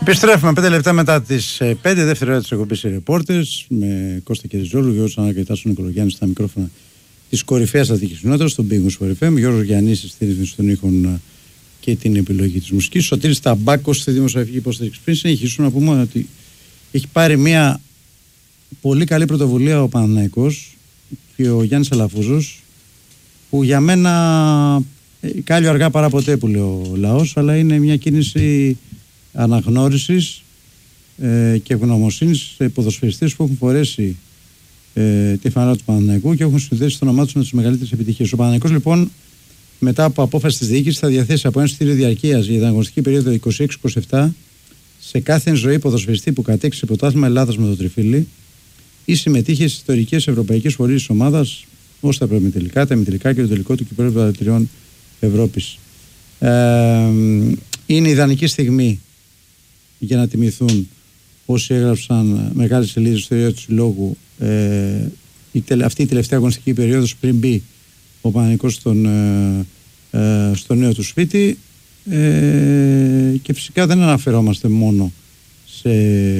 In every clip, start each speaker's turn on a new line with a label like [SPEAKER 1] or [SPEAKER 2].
[SPEAKER 1] Επιστρέφουμε 5 λεπτά μετά τις 5, δεύτερη ώρα της εκπομπής οι Reporters με Κώστα Κεριζόλου, Γιώργο Τσανάκα, Τάσο Νικολογιάννη στα μικρόφωνα της κορυφαίας αθλητικής κοινότητας, στον Big Wings FM, Γιώργος Γιαννής στη ρύθμιση των ήχων και την επιλογή της μουσικής. Σωτήρης Ταμπάκος στη δημοσιογραφική υποστήριξη. Πριν συνεχίσουμε να πούμε ότι έχει πάρει μια πολύ καλή πρωτοβουλία ο Παναθηναϊκός και ο Γιάννης Αλαφούζος, που για μένα κάλλιο αργά παρά ποτέ που λέει ο λαός, αλλά είναι μια κίνηση αναγνώρισης και ευγνωμοσύνης σε ποδοσφαιριστές που έχουν φορέσει τη φανέλα του Παναθηναϊκού και έχουν συνδέσει το όνομά τους με τις μεγαλύτερες επιτυχίες. Ο Παναθηναϊκός λοιπόν, μετά από απόφαση της διοίκησης, θα διαθέσει από ένα εισιτήριο διαρκείας για την αγωνιστική περίοδο 26-27 σε κάθε ζωή ποδοσφαιριστή που κατέκτησε πρωτάθλημα Ελλάδας με το τριφύλι ή συμμετείχε στις ιστορικές ευρωπαϊκές πορείες της ομάδας, ως τα προημιτελικά, τα ημιτελικά και το τελικό του κυπέλλου των Πρωταθλητριών Ευρώπης. Είναι ιδανική στιγμή για να τιμηθούν όσοι έγραψαν μεγάλες σελίδες στο ιστορία του συλλόγου αυτή η τελευταία αγωνιστική περίοδος πριν μπει ο Παναθηναϊκός στο νέο του σπίτι, και φυσικά δεν αναφερόμαστε μόνο σε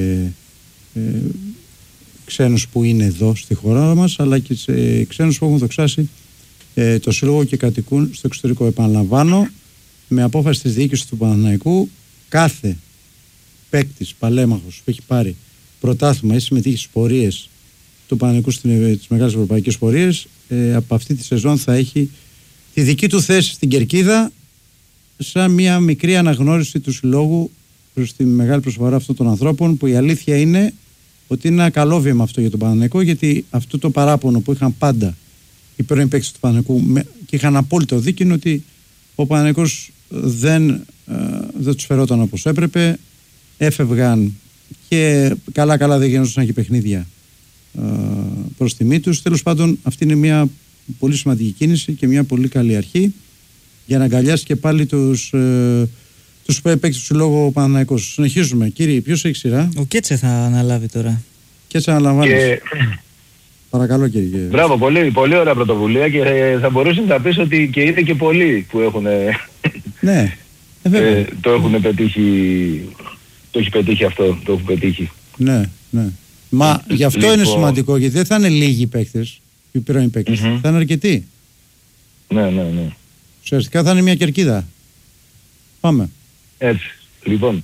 [SPEAKER 1] ξένους που είναι εδώ στη χώρα μας, αλλά και σε ξένους που έχουν δοξάσει το σύλλογο και κατοικούν στο εξωτερικό. Επαναλαμβάνω, με απόφαση της διοίκησης του Παναθηναϊκού, κάθε παίκτης, παλέμαχος που έχει πάρει πρωτάθλημα ή συμμετείχε στις πορείες του Παναθηναϊκού στις μεγάλες ευρωπαϊκές πορείες, από αυτή τη σεζόν θα έχει τη δική του θέση στην κερκίδα, σαν μια μικρή αναγνώριση του συλλόγου προς τη μεγάλη προσφορά αυτών των ανθρώπων, που η αλήθεια είναι ότι είναι ένα καλό βήμα αυτό για τον Παναθηναϊκό, γιατί αυτό το παράπονο που είχαν πάντα οι πρώην παίκτες του Παναθηναϊκού και είχαν απόλυτο δίκιο, είναι ότι ο Παναθηναϊκός δεν τους φερόταν όπως έπρεπε, έφευγαν και καλά δεν γίνονταν και παιχνίδια προς τιμή τους. Τέλος πάντων, αυτή είναι μια πολύ σημαντική κίνηση και μια πολύ καλή αρχή για να αγκαλιάσει και πάλι τους παίκτες του συλλόγου Παναθηναϊκός. Συνεχίζουμε. Κύριε, ποιος έχει σειρά?
[SPEAKER 2] Ο Κέτσε θα αναλάβει τώρα.
[SPEAKER 1] Κέτσε αναλαμβάνεις. Παρακαλώ κύριε.
[SPEAKER 3] Μπράβο, πολύ ωραία πρωτοβουλία, και θα μπορούσε να πεις ότι και είναι και πολλοί που έχουν
[SPEAKER 1] ναι,
[SPEAKER 3] το έχουν πετύχει. Το έχει πετύχει αυτό, το έχουν πετύχει.
[SPEAKER 1] Ναι. Μα γι' αυτό είναι σημαντικό, γιατί δεν θα είναι λίγοι παίκτες, οι πρώην παίκτες, θα είναι αρκετοί.
[SPEAKER 3] Ναι.
[SPEAKER 1] Ουσιαστικά θα είναι μια κερκίδα. Πάμε.
[SPEAKER 3] Έτσι. Λοιπόν,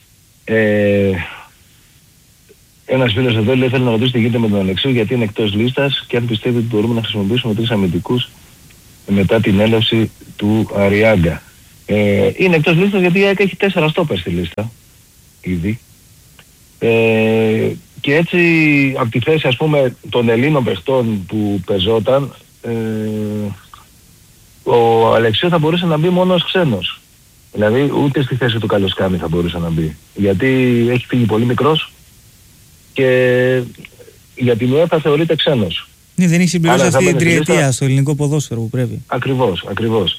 [SPEAKER 3] ένας φίλος εδώ λέει, θέλει να ρωτήσει τι γίνεται με τον Αλεξίου, γιατί είναι εκτός λίστας και αν πιστεύει ότι μπορούμε να χρησιμοποιήσουμε 3 αμυντικούς μετά την έλευση του Αριάγκα. Είναι εκτός λίστας γιατί η ΑΕΚ έχει 4 στόπερ στη λίστα ήδη. Και έτσι από τη θέση, ας πούμε, των Ελλήνων παιχτών που πεζόταν, ο Αλεξίου θα μπορούσε να μπει μόνο ως ξένος. Δηλαδή ούτε στη θέση του Καλοσκάμι θα μπορούσε να μπει, γιατί έχει φύγει πολύ μικρός και για την UEFA θεωρείται ξένος.
[SPEAKER 2] Ναι, δεν έχει συμπληρώσει αυτή την τριετία στο ελληνικό ποδόσφαιρο που πρέπει.
[SPEAKER 3] Ακριβώς.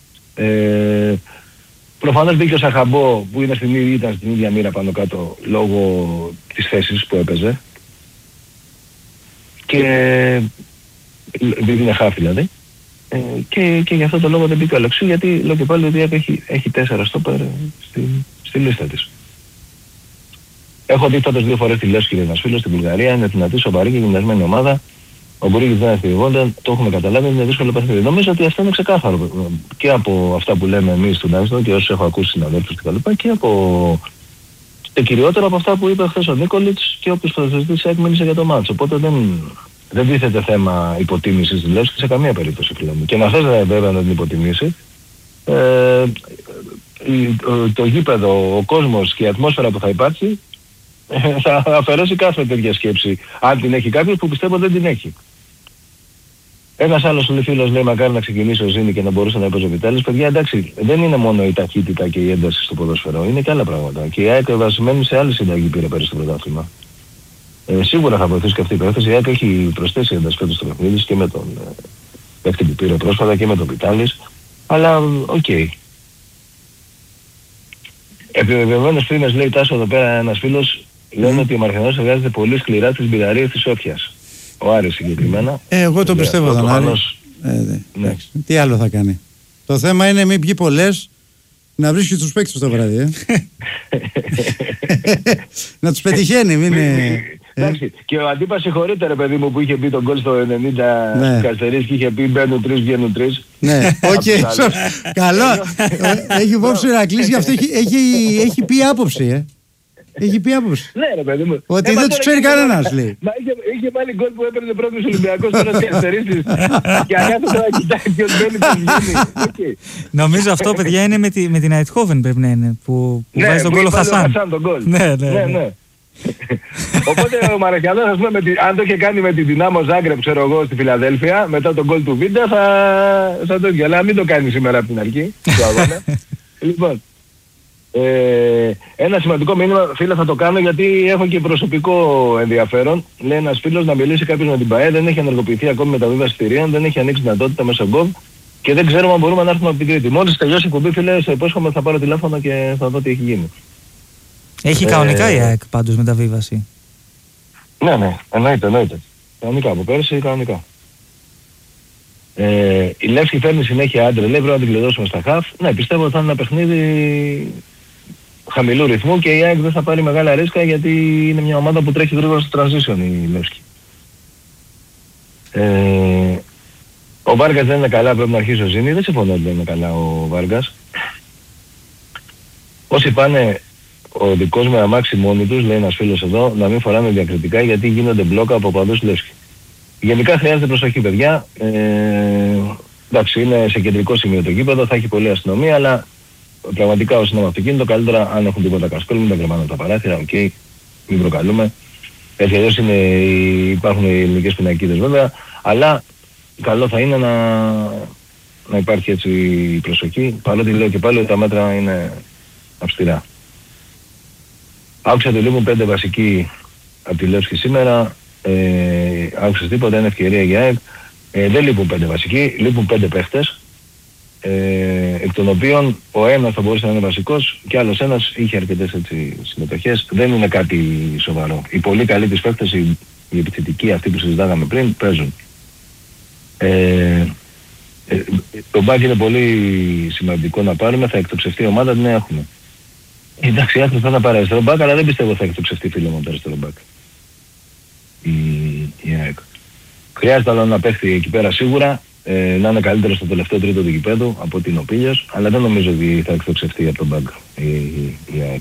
[SPEAKER 3] Προφανώς μπήκε ο Σαχαμπό, που ήταν στην ίδια μοίρα πάνω κάτω λόγω της θέσης που έπαιζε, και επειδή είναι χάφη δηλαδή, και γι' αυτό το λόγο δεν μπήκε ο Αλεξίου, γιατί λέω και πάλι ότι έχει 4 στόπερ στη λίστα της. Έχω δει τότε 2 φορές τη Λεύσκη ένας φίλος στην Βουλγαρία, είναι δυνατή, σοβαρή και γυμνασμένη ομάδα. Ο Μπουρίκης δεν ευθυγόνταν, το έχουμε καταλάβει, είναι δύσκολο παιχνίδι. Νομίζω ότι αυτό είναι ξεκάθαρο και από αυτά που λέμε εμείς τουλάχιστον και όσους έχω ακούσει συναδέλφους κτλ. Και κυριότερο από αυτά που είπε χθες ο Νίκολιτς και όποιος ποδοσφαιριστής έκμιλησε για το μάτσο. Οπότε δεν τίθεται θέμα υποτίμησης της Λεύσκης σε καμία περίπτωση, φίλε μου. Και να θες βέβαια να την υποτιμήσει, το γήπεδο, ο κόσμος και η ατμόσφαιρα που θα υπάρξει θα αφαιρέσει κάθε τέτοια σκέψη, αν την έχει κάποιος, που πιστεύω δεν την έχει. Ένας άλλος φίλος λέει μακάρι να ξεκινήσει ο Ζήνη και να μπορούσε να έπαιζε ο Βιτάλης. Παιδιά, εντάξει, δεν είναι μόνο η ταχύτητα και η ένταση στο ποδόσφαιρο, είναι και άλλα πράγματα. Και η ΑΕΚ βασισμένη σε άλλη συνταγή πήρε πέρυσι στο πρωτάθλημα. Σίγουρα θα βοηθήσει και αυτή η περίπτωση. Η ΑΕΚ έχει προσθέσει ένταση φέτος στο παιχνίδι και με τον παίκτη που πήρε πρόσφατα και με τον Βιτάλης. Αλλά οκ. Επιβεβαιωμένος πριν λέει Τάσο εδώ πέρα ένας φίλος, λένε ότι ο Μαρθινός εργάζεται πολύ σκληρά στις μπειραρίες της Όφιας. Ο Άρης συγκεκριμένα.
[SPEAKER 1] Εγώ το πιστεύω τον Άρη. Ναι. Τι άλλο θα κάνει. Το θέμα είναι μην πιει πολλές Να βρίσκει τους παίκτες το βράδυ, να τους πετυχαίνει, μην είναι...
[SPEAKER 3] Εντάξει, και ο Αντίπας συγχωρείται ρε παιδί μου που είχε πει τον γκολ στο 90 Καστερής και είχε πει μπαίνουν 3, βγαίνουν 3.
[SPEAKER 1] Ναι, οκ, καλό. Έχει υπόψη ο Ηρακλής, γι' αυτό έχει πει άποψη, Έχει πει άποψη.
[SPEAKER 3] Ναι ρε παιδί μου.
[SPEAKER 1] Ότι δεν τους ξέρει κανένας, λέει.
[SPEAKER 3] Μα είχε βάλει γκολ που έπαιρνε πρώτος Ολυμπιακός τώρα στις Καστερίσεις και αγάπη τώρα κοιτάει και ότι μπαίνει και βγαίνει.
[SPEAKER 2] Νομίζω αυτό, παιδιά, είναι με την Αιτχόβεν πρέπει να είναι, που βάζει τον γκολ ο Χασάν. Ναι.
[SPEAKER 3] Οπότε ο Μαρακιανός, ας πούμε, αν το είχε κάνει με τη Δυνάμο Ζάγκρεπ, ξέρω εγώ, στη Φιλαδέλφια, μετά τον γκολ του Βίντα, θα το ίδιο. Αλλά μην το κάνει σήμερα από την αρχή του αγώνα. Λοιπόν, ένα σημαντικό μήνυμα, φίλε, θα το κάνω γιατί έχω και προσωπικό ενδιαφέρον. Λέει ένας φίλος να μιλήσει κάποιος με την ΠΑΕ, δεν έχει ενεργοποιηθεί ακόμη μεταβίβαση εισιτηρίων, δεν έχει ανοίξει δυνατότητα μέσω Gov και δεν ξέρουμε αν μπορούμε να έρθουμε από την Κρήτη. Μόλις τελειώσει η εκπομπή, φίλε, σε υπόσχομαι θα πάρω τηλέφωνο και θα δω τι έχει γίνει.
[SPEAKER 2] Έχει κανονικά η ΑΕΚ πάντως μεταβίβαση.
[SPEAKER 3] Ναι, εννοείται. Κανονικά, από πέρυσι κανονικά. Η Λεύσκη φέρνει συνέχεια άντρε, λέει πρέπει να την κλειδώσουμε στα χαφ. Ναι, πιστεύω ότι θα είναι ένα παιχνίδι χαμηλού ρυθμού και η ΑΕΚ δεν θα πάρει μεγάλα ρίσκα γιατί είναι μια ομάδα που τρέχει γρήγορα στο transition η Λεύσκη. Ο Βάργας δεν είναι καλά, πρέπει να αρχίσει ο Ζήνη. Δεν συμφωνώ ότι δεν είναι καλά ο Βάργας. Όσοι πάνε ο δικός με αμάξι μόνοι τους, λέει ένας φίλος εδώ, να μην φοράμε διακριτικά γιατί γίνονται μπλόκα από παντός Λεύσκη. Γενικά χρειάζεται προσοχή, παιδιά. Εντάξει, είναι σε κεντρικό σημείο το γήπεδο, θα έχει πολλή αστυνομία, αλλά πραγματικά όσοι είναι με αυτοκίνητο, καλύτερα αν έχουν τίποτα κασκόλ, μην τα κρεμάνε τα παράθυρα, μην προκαλούμε. Έτσι αλλιώς υπάρχουν οι ελληνικές πινακίδες βέβαια, αλλά καλό θα είναι να υπάρχει έτσι προσοχή, παρότι λέω και πάλι ότι τα μέτρα είναι αυστηρά. Άκουσα ότι λείπουν 5 βασικοί από τη Λεύσκη σήμερα. Άκουσες τίποτα, είναι ευκαιρία για ΑΕΚ. Δεν λείπουν 5 βασικοί, λείπουν 5 παίχτες. Εκ των οποίων ο ένας θα μπορούσε να είναι βασικός και άλλος ένας είχε αρκετές έτσι συμμετοχές. Δεν είναι κάτι σοβαρό. Οι πολύ καλοί της παίχτες, οι επιθετικοί αυτοί που συζητάγαμε πριν, παίζουν. Το μπακ είναι πολύ σημαντικό να πάρουμε, θα εκτοξευτεί η ομάδα, την έχουμε. Εντάξει, η θα πάρει αριστερό μπακ, αλλά δεν πιστεύω θα εκτοξευτεί φίλο μου το αριστερό μπακ. Η ΑΕΚ. Χρειάζεται άλλο να παίχτη εκεί πέρα σίγουρα, να είναι καλύτερο στο τελευταίο τρίτο του γηπέδου από ότι είναι ο Πίλιος, αλλά δεν νομίζω ότι θα εκτοξευτεί από τον μπακ η ΑΕΚ.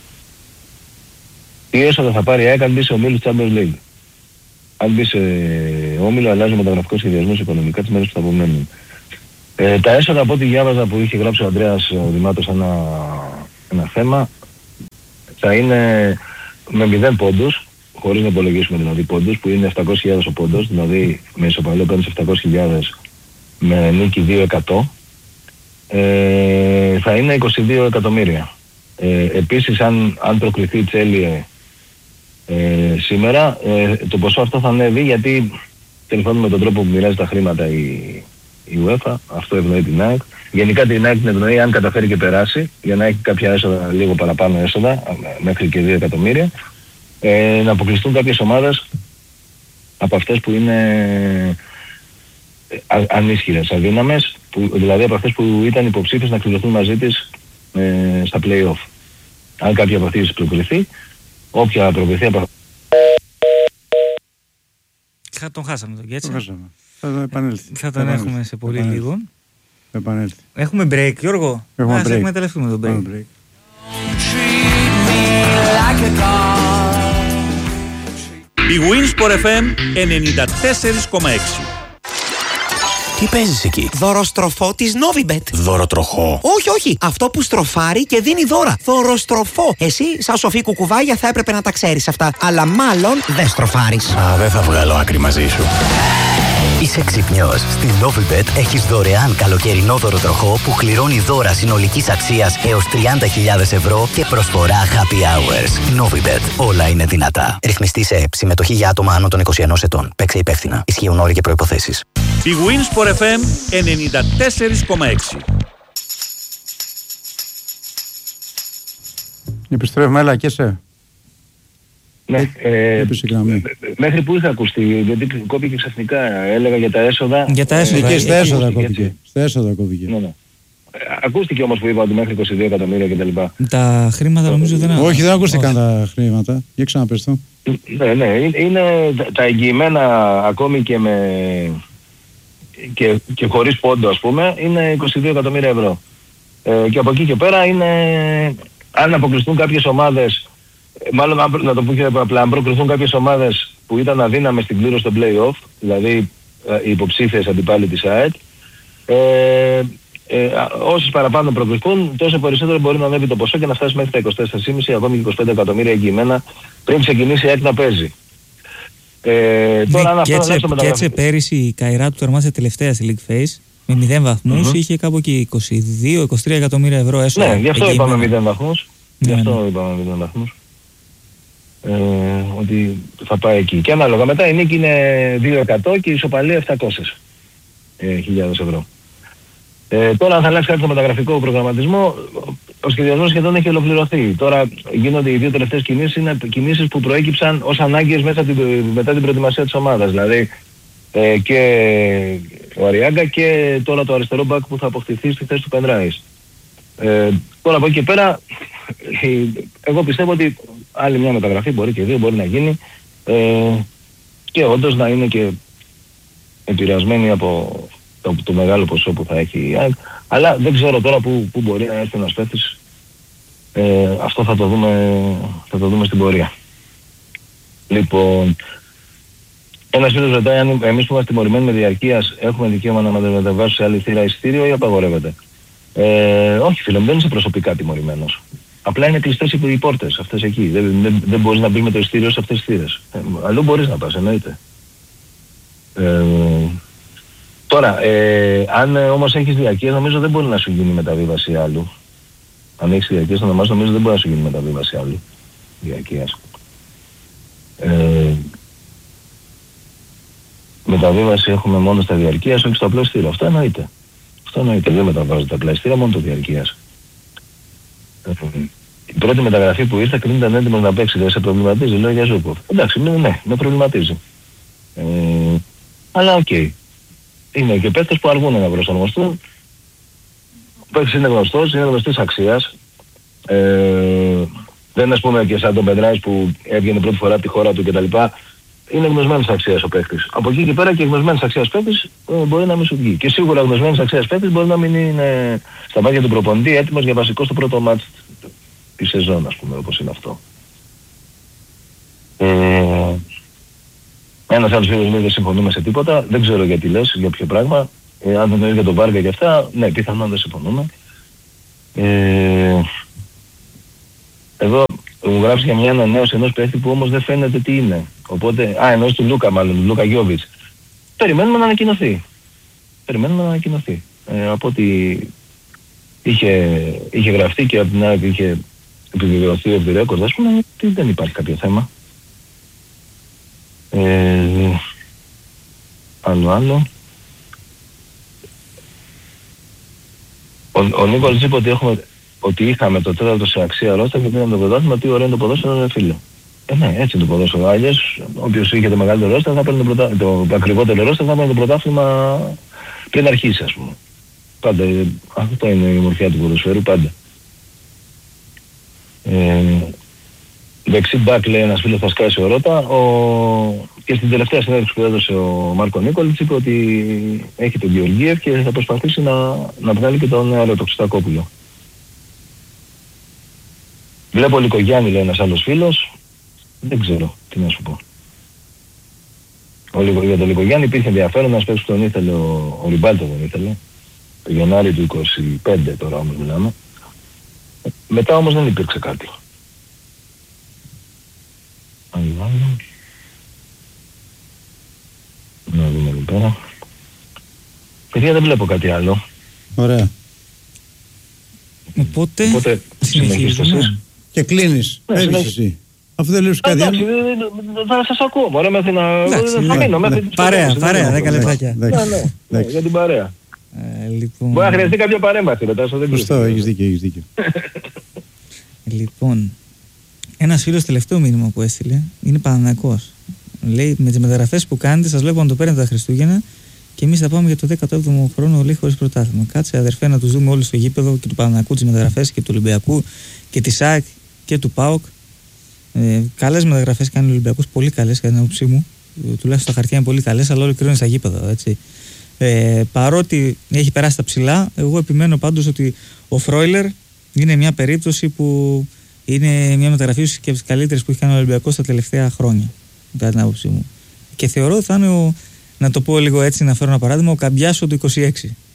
[SPEAKER 3] Τι έσοδα θα πάρει η ΑΕΚ αν μπει σε ομίλους Champions League. Αν μπει σε όμιλο, αλλάζει μεταγραφικό σχεδιασμό οικονομικά τις μέρες που θα απομένουν. Τα έσοδα από ό,τι διάβαζα που είχε γράψει ο Ανδρέας ο Δημάτος ένα θέμα, θα είναι με 0 πόντους, χωρίς να υπολογίσουμε δηλαδή πόντους, που είναι 700.000 ο πόντος, δηλαδή με ισοπαλό παίρνεις 700.000 με νίκη 2%, θα είναι 22 εκατομμύρια. Επίσης αν προκριθεί η Τσέλιε σήμερα, το ποσό αυτό θα ανέβει γιατί τέλος πάντων με τον τρόπο που μοιράζει τα χρήματα η UEFA, αυτό ευνοεί την ΑΕΚ. Γενικά την ΑΕΚ την ευνοεί αν καταφέρει και περάσει, για να έχει κάποια έσοδα, λίγο παραπάνω έσοδα, μέχρι και 2 εκατομμύρια, να αποκλειστούν κάποιες ομάδες από αυτές που είναι ανίσχυρες, αδύναμες, δηλαδή από αυτές που ήταν υποψήφιες να κληρωθούν μαζί της στα play-off. Αν κάποια από αυτές προκριθεί, όποια προκριθεί από αυτές...
[SPEAKER 2] Τον χάσαμε τον Γκέτσα.
[SPEAKER 1] Θα επανέλθει.
[SPEAKER 2] Θα τον έχουμε σε πολύ λίγο.
[SPEAKER 1] Επανέλθει.
[SPEAKER 2] Έχουμε break, Γιώργο.
[SPEAKER 1] Έχουμε break.
[SPEAKER 2] Εκμεταλλευτούμε τον break.
[SPEAKER 4] Η Winsport FM 94,6.
[SPEAKER 5] Τι παίζεις εκεί?
[SPEAKER 6] Δωροστροφό της Novibet.
[SPEAKER 5] Δωροτροχό?
[SPEAKER 6] Όχι. Αυτό που στροφάρει και δίνει δώρα. Δωροστροφό. Εσύ, σαν σοφή κουκουβάγια, θα έπρεπε να τα ξέρεις αυτά. Αλλά μάλλον δεν στροφάρεις.
[SPEAKER 5] Δεν θα βγάλω άκρη μαζί σου. Είσαι ξυπνιός. Στη Novibet έχεις δωρεάν καλοκαιρινό δωροτροχό που κληρώνει δώρα συνολικής αξίας έως 30.000 ευρώ και προσφορά happy hours. Novibet. Όλα είναι δυνατά. Ρυθμιστή σε ΕΠ. Συμμετοχή για άτομα άνω των 21 ετών. Παίξε υπεύθυνα. Ισχύουν όροι και προϋποθέσεις.
[SPEAKER 4] Η Winsport FM 94,6.
[SPEAKER 1] Επιστρέφουμε, έλα και σε.
[SPEAKER 3] Ναι, μέχρι που είχα ακουστεί, γιατί κόπηκε ξαφνικά, έλεγα για τα έσοδα.
[SPEAKER 2] Για τα έσοδα.
[SPEAKER 1] Και στα έσοδα κόπηκε. Στα έσοδα κόπηκε.
[SPEAKER 3] Ναι. Ακούστηκε όμως που είπα ότι μέχρι 22 εκατομμύρια κτλ.
[SPEAKER 2] Τα χρήματα νομίζω δεν είναι.
[SPEAKER 1] Όχι, δεν ακούστηκαν τα χρήματα. Για ξαναπες το.
[SPEAKER 3] Ναι, είναι τα εγγυημένα ακόμη και χωρίς πόντο, ας πούμε, είναι 22 εκατομμύρια ευρώ. Και από εκεί και πέρα είναι, αν αποκλειστούν κάποιες ομάδες, μάλλον να το πω και απλά, αν προκριθούν κάποιες ομάδες που ήταν αδύναμες στην κλήρωση στο play-off, δηλαδή οι υποψήφιες αντιπάλοι της ΑΕΤ, όσες παραπάνω προκριθούν, τόσο περισσότερο μπορεί να ανέβει το ποσό και να φτάσει μέχρι τα 24,5 ακόμη και 25 εκατομμύρια εγγυημένα πριν ξεκινήσει η ΑΕΤ να παίζει.
[SPEAKER 2] Τώρα, και έτσι πέρυσι η Καϊρά του τερμάτισε τελευταία στη League Phase με 0 βαθμούς, είχε κάπου εκεί 22-23 εκατομμύρια ευρώ έσοδα.
[SPEAKER 3] Ναι, γι' αυτό είπαμε 0 βαθμούς. Γι' αυτό είπαμε 0 βαθμούς. Ότι θα πάει εκεί. Και ανάλογα μετά η νίκη είναι 2% και η ισοπαλία 700.000 ευρώ. Τώρα αν θα αλλάξει κάτι το μεταγραφικό προγραμματισμό, ο σχεδιασμός σχεδόν έχει ολοκληρωθεί. Τώρα γίνονται οι δύο τελευταίες κινήσεις, είναι κινήσεις που προέκυψαν ως ανάγκες μετά την προετοιμασία της ομάδας. Δηλαδή και ο Αριάγκα και τώρα το αριστερό μπακ που θα αποκτηθεί στη θέση του Πενράης. Τώρα από εκεί και πέρα, εγώ πιστεύω ότι άλλη μια μεταγραφή μπορεί και δύο μπορεί να γίνει και όντως να είναι και επηρεασμένη από το μεγάλο ποσό που θα έχει η ΑΕΚ, αλλά δεν ξέρω τώρα που μπορεί να έρθει ένας παίκτης. Αυτό θα το δούμε στην πορεία. Λοιπόν, ένας φίλος ρωτάει αν εμείς που είμαστε τιμωρημένοι με διαρκείας έχουμε δικαίωμα να μεταβάσουμε σε άλλη θύρα εισιτήριο ή απαγορεύεται. Όχι φίλε μου, δεν είσαι προσωπικά τιμωρημένος. Απλά είναι κλειστές οι πόρτες αυτές εκεί. Δεν μπορείς να μπει με το εισιτήριο σε αυτές τις θύρες. Αλλού μπορείς να πας, εννοείται. Τώρα, αν όμως έχεις διαρκείας, νομίζω δεν μπορεί να σου γίνει μεταβίβαση άλλου. Αν έχεις διαρκείας, νομίζω δεν μπορεί να σου γίνει μεταβίβαση άλλου διαρκείας. Μεταβίβαση έχουμε μόνο στα διαρκείας, όχι στο απλό εισιτήριο. Αυτό εννοείται. Δεν μεταβάζω τα απλά εισιτήρια, μόνο το διαρκείας. Η πρώτη μεταγραφή που ήρθε κρίνονταν έτοιμος να παίξει, δεν σε προβληματίζει, λέω για Ζούκοφ. Εντάξει, ναι, με προβληματίζει. Αλλά οκ. Είναι και παίκτες που αργούν να προσαρμοστούν. Ο παίκτης είναι γνωστός, είναι γνωστής αξίας. Δεν είναι ας πούμε και σαν τον Πεντράης που έβγαινε πρώτη φορά από τη χώρα του κτλ. Είναι γνωσμένης αξίας ο παίκτης. Από εκεί και πέρα και γνωσμένης αξίας παίκτης μπορεί να μην σου βγει. Και σίγουρα γνωσμένης αξίας παίκτης μπορεί να μην είναι στα μάτια του προπονητή έτοιμος για βασικό στο πρώτο μάτς τη σεζόν, ας πούμε, όπως είναι αυτό. Ένας άλλος φίλος λέει δεν συμφωνούμε σε τίποτα, δεν ξέρω γιατί λες, για ποιο πράγμα. Αν δεν είναι για τον Βάργα και αυτά, ναι, πιθανόν δεν συμφωνούμε. Εδώ μου γράψει για μια ανανέωση ενός παίχτη που όμως δεν φαίνεται τι είναι. Οπότε, εννοείς του Λούκα μάλλον, του Λούκα Γιόβιτς. Περιμένουμε να ανακοινωθεί. Από ό,τι είχε γραφτεί και από την άλλη είχε επιβεβαιωθεί ο record, ας πούμε, ότι δεν υπάρχει κάποιο θέμα. Άλλο. Ο Νίκολας είπε ότι είχαμε το τέταρτο σε αξία ρόστα και πήραμε το πρωτάθλημα, τι ωραίο είναι το ποδόσφαιρο, φίλε. Ναι, έτσι είναι το ποδόσφαιρο. Αλλιώς, όποιος είχε το μεγαλύτερο ρόστα θα παίρνει το ακριβότερο ρόστα θα παίρνει το πρωτάθλημα πριν αρχίσει, ας πούμε. Πάντα, αυτό είναι η ομορφιά του ποδοσφαίρου, πάντα. Δεξί μπακ λέει ένας φίλος θα σκάσει ο Ρώτα και στην τελευταία συνέντευξη που έδωσε ο Μάρκο Νίκολιτς είπε ότι έχει τον Γεωργίευ και θα προσπαθήσει να βγάλει και τον νεαρό το Ξητακόπουλο. Βλέπω Λικογιάννη λέει ένας άλλος φίλος, δεν ξέρω τι να σου πω. Για τον Λικογιάννη υπήρχε ενδιαφέρον, ένας παίκτης που τον ήθελε, ο Ριμπάλτο τον ήθελε, το Γενάρη του 25 τώρα όμως μιλάμε. Μετά όμως δεν υπήρξε κάτι. Να δούμε εδώ πέρα. Παιδιά δεν βλέπω κάτι άλλο.
[SPEAKER 1] Ωραία.
[SPEAKER 2] Οπότε
[SPEAKER 3] συνεχίστε εσείς.
[SPEAKER 1] Και κλείνεις. Έχεις εσύ. Αφού δεν λες κάτι άλλο.
[SPEAKER 3] Θα σας ακούω. Μπορεί μέχρι να... Θα μείνω μέχρι τις
[SPEAKER 2] παρέα, 10 λεπτάκια.
[SPEAKER 3] Για την παρέα.
[SPEAKER 2] Λοιπόν...
[SPEAKER 3] Μπορεί να χρειαστεί κάποια παρέμβαση μετά.
[SPEAKER 1] Σωστό, έχεις δίκιο.
[SPEAKER 2] Λοιπόν, ένας φίλος τελευταίο μήνυμα που έστειλε είναι Παναθηναϊκός. Λέει με τις μεταγραφές που κάνετε σας βλέπω να το παίρνετε τα Χριστούγεννα Και εμείς θα πάμε για το 17ο χρόνο όλοι χωρίς πρωτάθλημα. Κάτσε αδερφέ να τους δούμε όλους στο γήπεδο και του Παναθηναϊκού τις μεταγραφές και του Ολυμπιακού και της ΑΕΚ και του ΠΑΟΚ. Καλές μεταγραφές κάνει ο Ολυμπιακός, πολύ καλές κατά την άποψή μου. Τουλάχιστον στα χαρτιά είναι πολύ καλές, αλλά όλοι κρίνουν στα γήπεδα. Έτσι. Παρότι έχει περάσει τα ψηλά, εγώ επιμένω πάντως ότι ο Φρόιλερ είναι μια περίπτωση που είναι μια μεταγραφή και από τις καλύτερες που έχει κάνει ο Ολυμπιακός τα τελευταία χρόνια, κατά την άποψή μου. Και θεωρώ ότι θα είναι να το πω λίγο έτσι, να φέρω ένα παράδειγμα, ο Καμπιάσο του 26.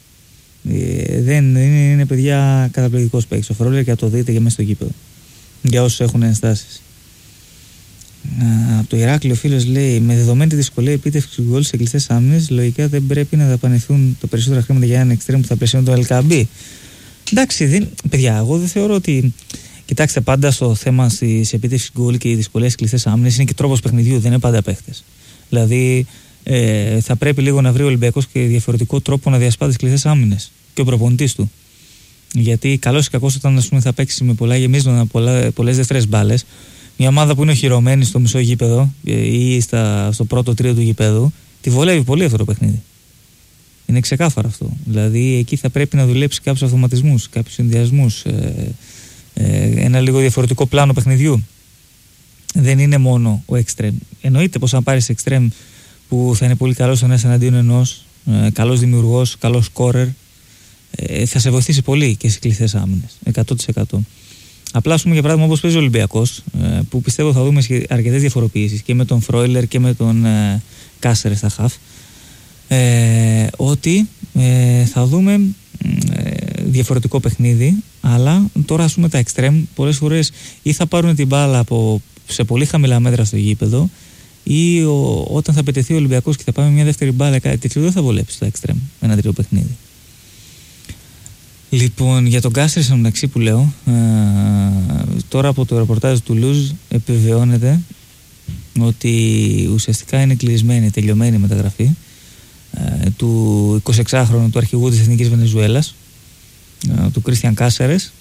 [SPEAKER 2] Είναι παιδιά καταπληκτικός παίκτης ο Φρόιλερ και θα το δείτε και μέσα στο γήπεδο. Για όσους έχουν ενστάσεις. Από το Ηράκλειο ο φίλος λέει: με δεδομένη τη δυσκολία επίτευξη γκολ σε κλειστές άμυνες, λογικά δεν πρέπει να δαπανηθούν τα περισσότερα χρήματα για έναν εξτρέμ που θα πλαισιώνει το LKB. Εντάξει, παιδιά, εγώ δεν θεωρώ ότι. Κοιτάξτε, πάντα στο θέμα τη επίτευξη γκολ και οι δυσκολίες στι κλειστές άμυνες είναι και τρόπος παιχνιδιού, δεν είναι πάντα παίχτες. Δηλαδή, θα πρέπει λίγο να βρει ο Ολυμπιακός και διαφορετικό τρόπο να διασπά τις κλειστές άμυνες και ο προπονητής του. Γιατί καλός ή κακός, όταν θα παίξει με πολλά γεμίζοντα, πολλές δεύτερες μπάλες, μια ομάδα που είναι οχυρωμένη στο μισό γήπεδο ή στο πρώτο τρίτο του γήπεδου, τη βολεύει πολύ αυτό το παιχνίδι. Είναι ξεκάθαρο αυτό. Δηλαδή εκεί θα πρέπει να δουλέψει κάποιους αυτοματισμούς, κάποιους συνδυασμούς, ένα λίγο διαφορετικό πλάνο παιχνιδιού. Δεν είναι μόνο ο εξτρέμ. Εννοείται πως αν πάρεις εξτρέμ που θα είναι πολύ καλός στον ένας εναντίον ενός, καλός δημιουργός, καλός σκόρερ, θα σε βοηθήσει πολύ και στις κλειστές άμυνες. 100%. Απλά, για παράδειγμα, όπως παίζει ο Ολυμπιακός, που πιστεύω θα δούμε αρκετές διαφοροποιήσεις και με τον Φρόιλερ και με τον Κάσερ στα χαφ, ότι θα δούμε διαφορετικό παιχνίδι, αλλά τώρα ας πούμε τα εξτρέμ πολλές φορές ή θα πάρουν την μπάλα σε πολύ χαμηλά μέτρα στο γήπεδο, ή όταν θα πετεθεί ο Ολυμπιακός και θα πάμε μια δεύτερη μπάλα, κάτι τέτοιο δεν θα βολέψει τα εξτρέμ ένα τρίτο παιχνίδι. Λοιπόν, για τον Κάστερ στο μεταξύ που λέω, τώρα από το ρεπορτάζ του Λουζ επιβεβαιώνεται ότι ουσιαστικά είναι κλεισμένη, τελειωμένη η μεταγραφή του 26χρονου του αρχηγού της Εθνικής Βενεζουέλας, του Κρίστιαν Κάσερες,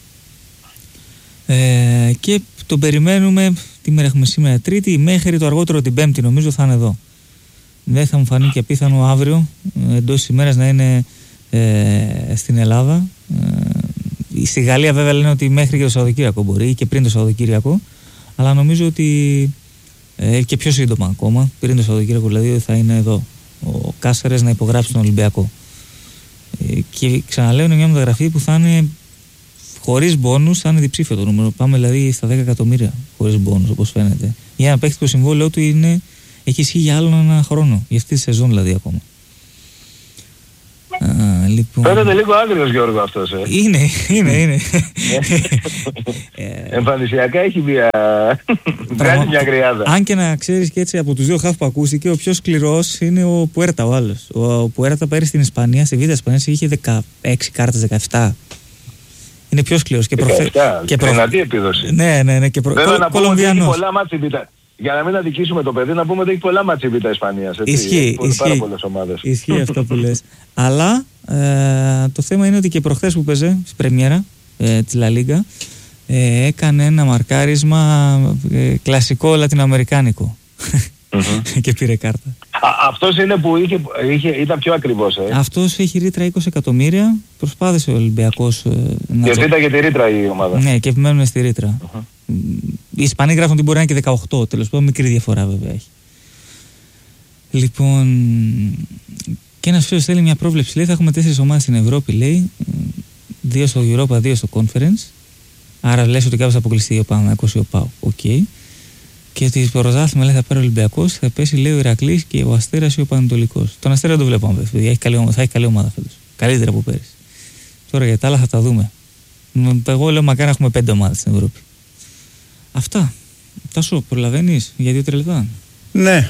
[SPEAKER 2] και τον περιμένουμε, τι μέρα έχουμε σήμερα, Τρίτη, μέχρι το αργότερο την Πέμπτη νομίζω θα είναι εδώ. Δεν θα μου φανεί και απίθανο αύριο εντός της ημέρας να είναι στην Ελλάδα. Στη Γαλλία βέβαια λένε ότι μέχρι και το Σαββατοκύριακο μπορεί, και πριν το Σαββατοκύριακο, αλλά νομίζω ότι και πιο σύντομα ακόμα, πριν το Σαββατοκύριακο δηλαδή, θα είναι εδώ ο Κάσερες να υπογράψει τον Ολυμπιακό. Και ξαναλέω, είναι μια μεταγραφή που θα είναι χωρίς μπόνους, θα είναι διψήφιο το νούμερο. Πάμε δηλαδή στα 10 εκατομμύρια χωρίς μπόνους, όπως φαίνεται. Για ένα παίχτη, το συμβόλαιο του έχει ισχύει για άλλον ένα χρόνο, για αυτή τη σεζόν δηλαδή ακόμα. Λοιπόν...
[SPEAKER 3] Φαίνεται λίγο άγριος, Γιώργο, αυτός.
[SPEAKER 2] Είναι.
[SPEAKER 3] Εμφανισιακά έχει βγάλει μια γριάδα.
[SPEAKER 2] Αν και να ξέρεις και έτσι από τους δύο χαφ που ακούστηκε, ο πιο σκληρός είναι ο Πουέρτα, ο άλλος. Ο Πουέρτα πέρυσι στην Ισπανία, στη Β' Ισπανία, είχε 16 κάρτες, 17. Είναι πιο σκληρός.
[SPEAKER 3] Και δυνατή επίδοση.
[SPEAKER 2] Ναι. Και Κολομβιανός.
[SPEAKER 3] Για να μην αδικήσουμε το παιδί, να πούμε ότι έχει πολλά μάτς η Β' Ισπανίας.
[SPEAKER 2] Ισχύει.
[SPEAKER 3] Πάρα πολλές ομάδες.
[SPEAKER 2] Ισχύει αυτό που λες. Αλλά το θέμα είναι ότι και προχθές που παίζε στην πρεμιέρα της Λα Λίγκα, έκανε ένα μαρκάρισμα κλασικό λατινοαμερικάνικο. Και πήρε κάρτα.
[SPEAKER 3] Αυτός είναι που ήταν πιο ακριβώς.
[SPEAKER 2] Αυτός έχει ρήτρα 20 εκατομμύρια. Προσπάθησε ο Ολυμπιακός
[SPEAKER 3] και ζήτα και τη ρήτρα η ομάδα.
[SPEAKER 2] Ναι, και επιμένουν στη ρήτρα. Οι Ισπανοί γράφουν ότι μπορεί να είναι και 18. Τέλος πάντων, μικρή διαφορά βέβαια έχει. Λοιπόν, και ένας φίλος θέλει μια πρόβλεψη. Λέει: θα έχουμε 4 ομάδες στην Ευρώπη, λέει. 2 στο Europa, 2 στο Conference. Άρα λες ότι κάποιος θα αποκλειστεί ο Παναθηναϊκός ή ο ΠΑΟΚ. Okay. Και ότι στο πρωτάθλημα, λέει, θα πάρει ο Ολυμπιακός, θα πέσει, λέει, ο Ηρακλής και ο Αστέρας ή ο Πανετολικός. Τον Αστέρα δεν το βλέπω, θα έχει καλή ομάδα φέτος. Καλύτερα από πέρυσι. Τώρα για τα άλλα θα τα δούμε. Εγώ λέω μακάρι να έχουμε 5 ομάδες στην Ευρώπη. Αυτά. Τάσο, προλαβαίνεις για 2-3 λεπτά?
[SPEAKER 1] Ναι.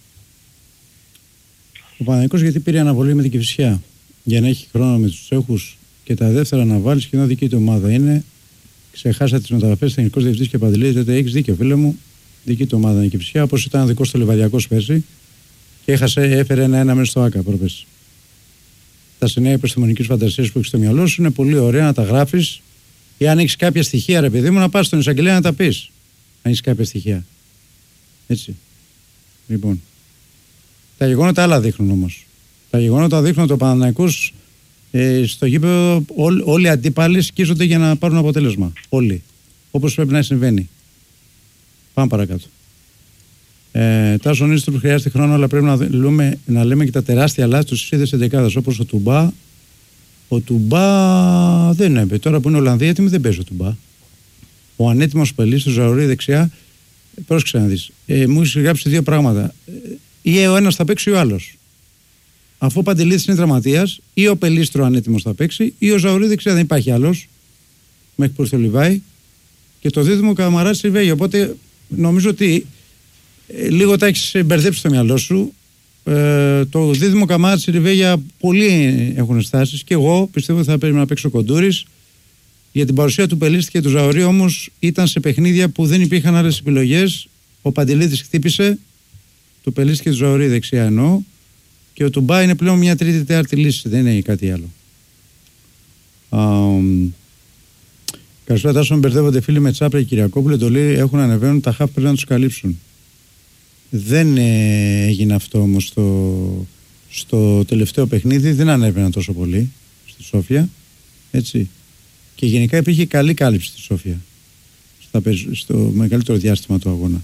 [SPEAKER 1] Ο Παναθηναϊκός γιατί πήρε αναβολή με την Κηφισιά, για να έχει χρόνο με τους Τσέχους και τα δεύτερα να βάλει, και ενώ δική του ομάδα είναι. Ξεχάσα τις μεταγραφές, τεχνικός διευθυντής και Παντελής, γιατί έχεις δίκιο, φίλε μου. Δική του ομάδα είναι η Κηφισιά, όπως ήταν δικό στο Λιβαδιακός πέρσι και έφερε 1-1 μέσα στο ΆΚΑ πρόπερσι. Τα νέα επιστημονικής φαντασίας που έχεις στο μυαλό σου είναι πολύ ωραία να τα γράφεις, ή αν έχεις κάποια στοιχεία, ρε παιδί μου, να πας στον εισαγγελέα να τα πεις. Αν έχεις κάποια στοιχεία. Έτσι. Λοιπόν. Τα γεγονότα άλλα δείχνουν όμως. Τα γεγονότα δείχνουν ότι ο Παναθηναϊκός στο γήπεδο όλοι οι αντίπαλοι σκίζονται για να πάρουν αποτέλεσμα. Όλοι. Όπως πρέπει να συμβαίνει. Πάμε παρακάτω. Τάσο Νίστρου χρειάζεται χρόνο, αλλά πρέπει να λέμε και τα τεράστια λάθη του στις ίδιες εντεκάδες. Όπως ο Τουμπά. Ο Τουμπά δεν είναι. Τώρα που είναι Ολλανδία, έτοιμη δεν παίζει ο Τουμπά. Ο ανέτοιμος Πελής του Ζαουρί δεξιά. Πρόσεξε να δεις. Μου έχει γράψει δύο πράγματα. Ή ο ένας θα παίξει ή ο άλλος. Αφού ο Παντελίδης είναι τραυματίας, ή ο Πελίστρο ανέτοιμος θα παίξει, ή ο Ζαουρί δεξιά, δεν υπάρχει άλλος. Μέχρι που ήρθε ο Λιβάη. Και το δίδυμο Καμαράς Ριβέγη. Οπότε νομίζω ότι λίγο τα έχεις μπερδέψει στο μυαλό σου. Το δίδυμο Καμαράς Ριβέγη πολλοί έχουν στάσεις. Και εγώ πιστεύω ότι θα πρέπει να παίξει ο Κοντούρης. Για την παρουσία του Πελίστη και του Ζαουρί όμως ήταν σε παιχνίδια που δεν υπήρχαν άλλες επιλογές. Ο Παντελίδης χτύπησε. Του Πελίστη και του Ζαουρί δεξιά εννοώ. Και ο Τουμπά είναι πλέον μια τρίτη-τέταρτη λύση. Δεν είναι κάτι άλλο. Καλησπέρα, Τάσο. Μπερδεύονται φίλοι με Τσάπρα και Κυριακόπουλο. Εντολή έχουν ανεβαίνουν. Τα χαφ πρέπει να τους καλύψουν. Δεν έγινε αυτό όμως στο τελευταίο παιχνίδι. Δεν ανέβαιναν τόσο πολύ στη Σόφια. Έτσι. Και γενικά υπήρχε καλή κάλυψη στη Σόφια. Στο μεγαλύτερο διάστημα του αγώνα.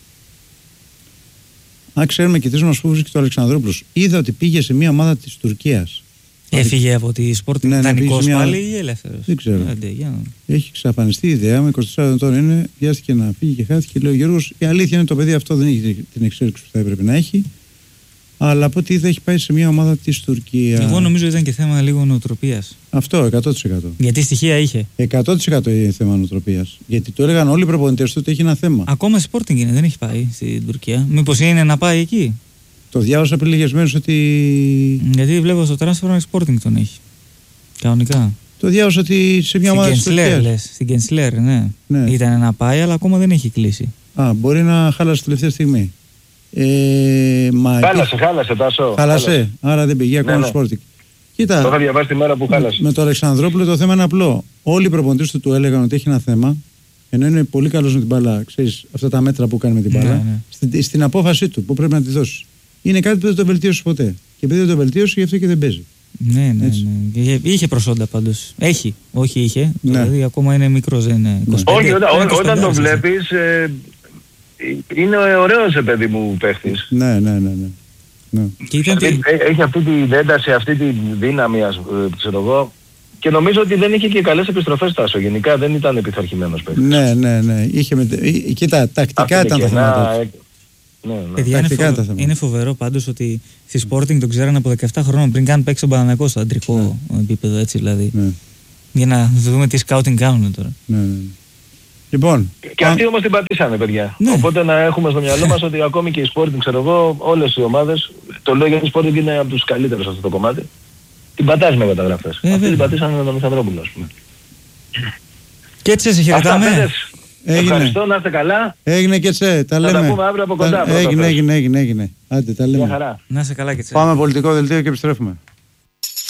[SPEAKER 1] Αν ξέρουμε και τι μας που βρίσκεται ο Αλεξανδρόπουλος, είδα ότι πήγε σε μια ομάδα της Τουρκίας.
[SPEAKER 2] Έφυγε από τη Sporting Δανεικός πάλι ή ελεύθερος?
[SPEAKER 1] Δεν ξέρω. Έχει εξαφανιστεί η ιδέα, με 24 ετών είναι, βιάστηκε να φύγει και χάθηκε. Λέει ο Γιώργος, η αλήθεια είναι το παιδί αυτό δεν έχει την εξέλιξη που θα έπρεπε να έχει. Αλλά από ό,τι είδα έχει πάει σε μια ομάδα της Τουρκίας.
[SPEAKER 2] Εγώ νομίζω ήταν και θέμα λίγο νοοτροπίας.
[SPEAKER 1] Αυτό, 100%.
[SPEAKER 2] Γιατί στοιχεία είχε.
[SPEAKER 1] 100% είναι θέμα νοοτροπίας. Γιατί το έλεγαν όλοι οι προπονητές του ότι έχει ένα θέμα.
[SPEAKER 2] Ακόμα Sporting είναι, δεν έχει πάει στην Τουρκία. Μήπως είναι να πάει εκεί?
[SPEAKER 1] Το διάβασα πριν λίγες μέρες ότι.
[SPEAKER 2] Γιατί βλέπω στο transfer Sporting τον έχει. Κανονικά.
[SPEAKER 1] Το διάβασα ότι σε μια ομάδα της Τουρκίας.
[SPEAKER 2] Στην Κενσλέρ, ναι. Ήταν να πάει, αλλά ακόμα δεν έχει κλείσει.
[SPEAKER 1] Μπορεί να χάλασε τελευταία στιγμή.
[SPEAKER 3] Χάλασε Τάσο.
[SPEAKER 1] Χάλασε, άρα δεν πήγε ακόμα Sporting. Κοίτα,
[SPEAKER 3] το είχα διαβάσει τη μέρα που χάλασε.
[SPEAKER 1] Με τον Αλεξανδρόπουλο το θέμα είναι απλό. Όλοι οι προπονητές του έλεγαν ότι έχει ένα θέμα, ενώ είναι πολύ καλός με την μπάλα. Ξέρεις, αυτά τα μέτρα που κάνει με την μπάλα, στην απόφασή του που πρέπει να τη δώσει. Είναι κάτι που δεν το βελτίωσε ποτέ. Και επειδή δεν το βελτίωσε, γι' αυτό και δεν παίζει.
[SPEAKER 2] Ναι. Είχε προσόντα πάντως. Έχει, όχι είχε. Δηλαδή ακόμα είναι μικρός, δεν είναι 25.
[SPEAKER 3] Όχι, όταν το βλέπεις. Είναι ωραίος παιδί μου παίχτης.
[SPEAKER 1] Ναι.
[SPEAKER 3] Έχει αυτή την ένταση, αυτή τη δύναμη, ξέρω εγώ. Και νομίζω ότι δεν είχε και καλές επιστροφές Τάσο. Γενικά δεν ήταν επιθαρχημένος παίχτης.
[SPEAKER 1] Ναι. Κοίτα, τακτικά ήταν τα θέματα.
[SPEAKER 2] Παιδιά, είναι φοβερό πάντως ότι στη Sporting τον ξέρανε από 17 χρόνων πριν καν παίξει ο Παναθηναϊκός στο αντρικό επίπεδο, έτσι δηλαδή. Για να δούμε τι σκάουτινγκ κάνουν τώρα.
[SPEAKER 1] Λοιπόν,
[SPEAKER 3] και αυτοί όμως την πατήσανε, παιδιά. Οπότε να έχουμε στο μυαλό μας ότι ακόμη και η Sporting, ξέρω εγώ, όλες οι ομάδες, το λέω γιατί η Sporting είναι από τους καλύτερους σε αυτό το κομμάτι, την πατάζει με καταγραφές. Αυτοί την πατήσανε με τον Αλεξανδρόπουλο, ας πούμε.
[SPEAKER 2] Και έτσι σε χαιρετάμε.
[SPEAKER 3] Ευχαριστώ, να είστε καλά.
[SPEAKER 1] Έγινε και τσε, τα λέμε.
[SPEAKER 3] Θα τα πούμε αύριο από κοντά.
[SPEAKER 1] Έγινε. Άντε, τα λέμε.
[SPEAKER 2] Να είστε καλά και τσε.
[SPEAKER 1] Πάμε πολιτικό δελτίο και επιστρέφουμε.